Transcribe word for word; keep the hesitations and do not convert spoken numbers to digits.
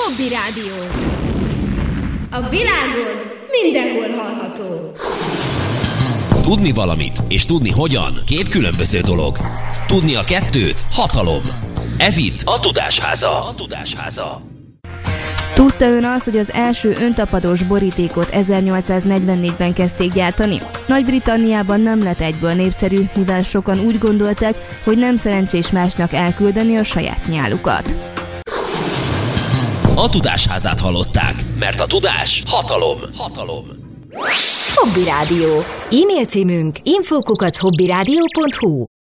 Hobby Rádió. A világon mindenhol hallható. Tudni valamit és tudni hogyan két különböző dolog. Tudni a kettőt hatalom. Ez itt a Tudásháza. A Tudásháza. Tudta ön azt, hogy az első öntapadós borítékot ezernyolcszáznegyvennégyben kezdték gyártani? Nagy-Britanniában nem lett egyből népszerű, mivel sokan úgy gondolták, hogy nem szerencsés másnak elküldeni a saját nyálukat. A Tudásházát hallották, mert a tudás hatalom. Hatalom. Hobby Rádió. E-mail címünk info kukac hobbyradio pont hu.